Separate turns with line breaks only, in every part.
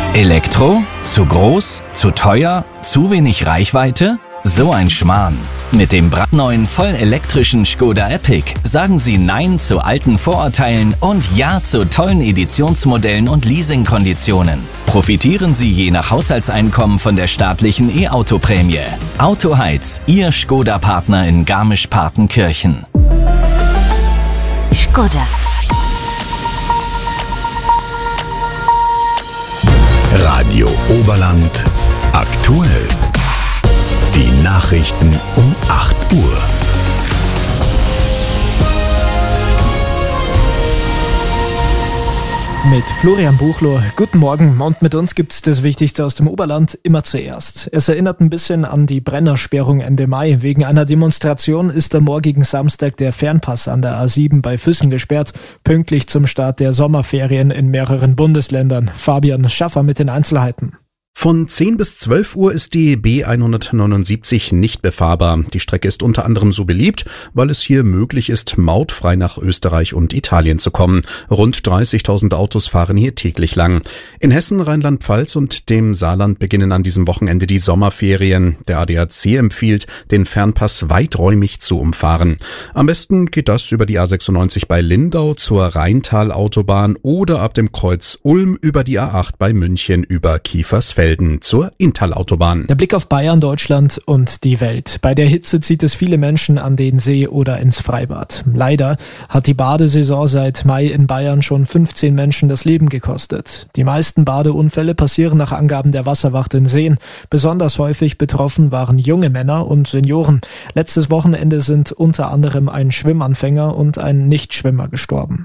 Elektro? Zu groß? Zu teuer? Zu wenig Reichweite? So ein Schmarrn. Mit dem brandneuen vollelektrischen Škoda Epic sagen Sie Nein zu alten Vorurteilen und Ja zu tollen Editionsmodellen und Leasingkonditionen. Profitieren Sie je nach Haushaltseinkommen von der staatlichen E-Auto-Prämie. Autoheiz, Ihr Škoda-Partner in Garmisch-Partenkirchen.
Škoda.
Radio Oberland aktuell. Die Nachrichten um 8 Uhr.
Mit Florian Buchloh. Guten Morgen und mit uns gibt's das Wichtigste aus dem Oberland immer zuerst. Es erinnert ein bisschen an die Brennersperrung Ende Mai. Wegen einer Demonstration ist am morgigen Samstag der Fernpass an der A7 bei Füssen gesperrt, pünktlich zum Start der Sommerferien in mehreren Bundesländern. Fabian Schaffer mit den Einzelheiten.
Von 10 bis 12 Uhr ist die B179 nicht befahrbar. Die Strecke ist unter anderem so beliebt, weil es hier möglich ist, mautfrei nach Österreich und Italien zu kommen. Rund 30.000 Autos fahren hier täglich lang. In Hessen, Rheinland-Pfalz und dem Saarland beginnen an diesem Wochenende die Sommerferien. Der ADAC empfiehlt, den Fernpass weiträumig zu umfahren. Am besten geht das über die A96 bei Lindau zur Rheintalautobahn oder ab dem Kreuz Ulm über die A8 bei München über Kiefersfelden zur Inntal-Autobahn.
Der Blick auf Bayern, Deutschland und die Welt. Bei der Hitze zieht es viele Menschen an den See oder ins Freibad. Leider hat die Badesaison seit Mai in Bayern schon 15 Menschen das Leben gekostet. Die meisten Badeunfälle passieren nach Angaben der Wasserwacht in Seen. Besonders häufig betroffen waren junge Männer und Senioren. Letztes Wochenende sind unter anderem ein Schwimmanfänger und ein Nichtschwimmer gestorben.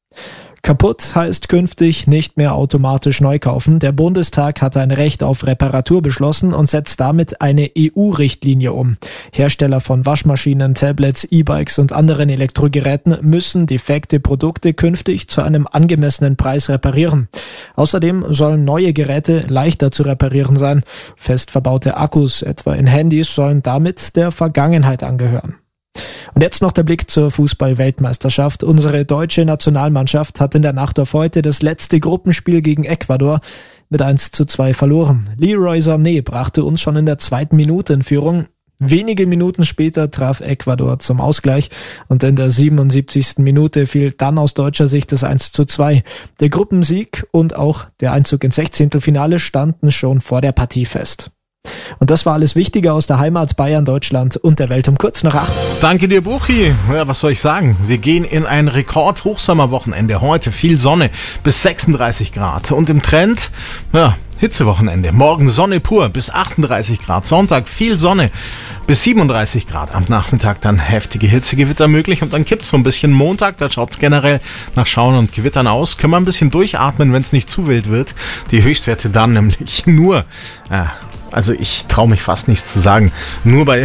Kaputt heißt künftig nicht mehr automatisch neu kaufen. Der Bundestag hat ein Recht auf Reparatur beschlossen und setzt damit eine EU-Richtlinie um. Hersteller von Waschmaschinen, Tablets, E-Bikes und anderen Elektrogeräten müssen defekte Produkte künftig zu einem angemessenen Preis reparieren. Außerdem sollen neue Geräte leichter zu reparieren sein. Fest verbaute Akkus, etwa in Handys, sollen damit der Vergangenheit angehören. Und jetzt noch der Blick zur Fußball-Weltmeisterschaft. Unsere deutsche Nationalmannschaft hat in der Nacht auf heute das letzte Gruppenspiel gegen Ecuador mit 1:2 verloren. Leroy Sané brachte uns schon in der 2. Minute in Führung. Wenige Minuten später traf Ecuador zum Ausgleich und in der 77. Minute fiel dann aus deutscher Sicht das 1:2. Der Gruppensieg und auch der Einzug ins 16. standen schon vor der Partie fest. Und das war alles Wichtige aus der Heimat, Bayern, Deutschland und der Welt um kurz nach 8.
Danke dir, Buchi. Ja, was soll ich sagen? Wir gehen in ein Rekord-Hochsommerwochenende. Heute viel Sonne bis 36 Grad. Und im Trend, Hitzewochenende. Morgen Sonne pur bis 38 Grad. Sonntag viel Sonne bis 37 Grad. Am Nachmittag dann heftige Hitzegewitter möglich und dann kippt's so ein bisschen. Montag, da schaut's generell nach Schauen und Gewittern aus. Können wir ein bisschen durchatmen, wenn es nicht zu wild wird. Die Höchstwerte dann nämlich nur... Also ich traue mich fast nichts zu sagen. Nur bei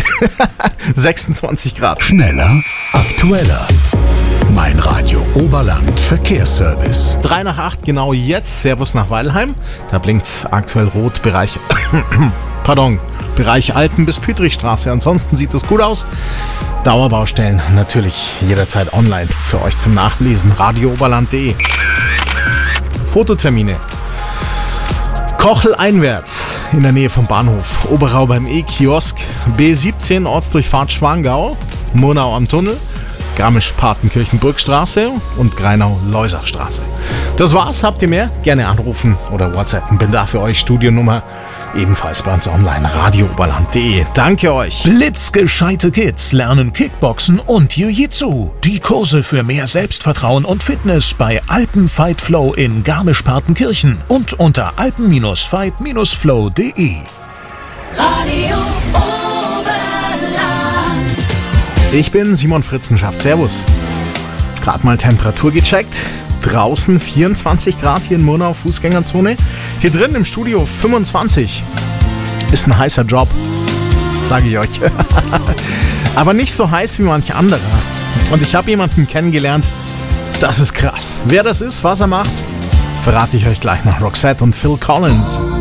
26 Grad.
Schneller, aktueller. Mein Radio Oberland Verkehrsservice.
3 nach 8, genau jetzt. Servus nach Weilheim. Da blinkt's aktuell rot, Bereich Alten bis Pütrichstraße. Ansonsten sieht es gut aus. Dauerbaustellen natürlich jederzeit online für euch zum Nachlesen. radiooberland.de. Fototermine. Kochel einwärts in der Nähe vom Bahnhof, Oberau beim E-Kiosk, B17 Ortsdurchfahrt Schwangau, Murnau am Tunnel, Garmisch-Partenkirchen-Burgstraße und Greinau-Leuserstraße. Das war's, habt ihr mehr? Gerne anrufen oder WhatsAppen. Bin da für euch, Studionummer ebenfalls bei uns online, radiooberland.de. Danke euch.
Blitzgescheite Kids lernen Kickboxen und Jiu-Jitsu. Die Kurse für mehr Selbstvertrauen und Fitness bei Alpen-Fight Flow in Garmisch-Partenkirchen und unter alpen-fight-flow.de.
Radio Oberland.
Ich bin Simon Fritzenschaft. Servus. Gerade mal Temperatur gecheckt. Draußen 24 Grad hier in Murnau, Fußgängerzone. Hier drin im Studio 25. Ist ein heißer Job, sage ich euch. Aber nicht so heiß wie manch anderer. Und ich habe jemanden kennengelernt, das ist krass. Wer das ist, was er macht, verrate ich euch gleich nach Roxette und Phil Collins.